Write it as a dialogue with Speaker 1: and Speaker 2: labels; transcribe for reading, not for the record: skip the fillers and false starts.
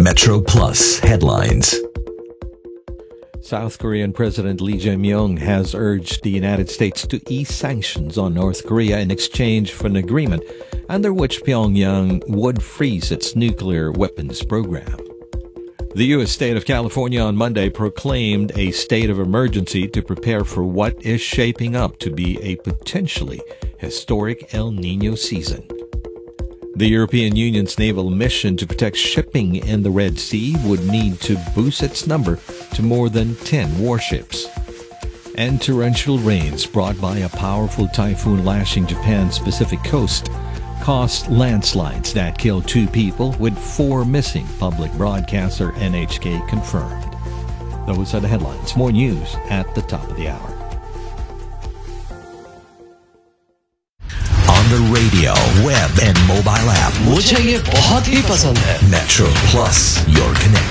Speaker 1: Metro Plus headlines.
Speaker 2: South Korean President Lee Jae-myung has urged the United States to ease sanctions on North Korea in exchange for an agreement under which Pyongyang would freeze its nuclear weapons program. The U.S. state of California on Monday proclaimed a state of emergency to prepare for what is shaping up to be a potentially historic El Niño season. The European Union's naval mission to protect shipping in the Red Sea would need to boost its number to more than 10 warships. And torrential rains brought by a powerful typhoon lashing Japan's Pacific coast caused landslides that killed 2 people, with 4 missing, public broadcaster NHK confirmed. Those are the headlines. More news at the top of the hour.
Speaker 1: On the radio, web, and mobile app.
Speaker 3: मुझे ये बहुत ही पसंद है.
Speaker 1: Metro Plus, your connection.